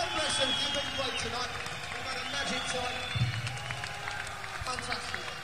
bless them. You've been great tonight. We've had a magic time. Fantastic.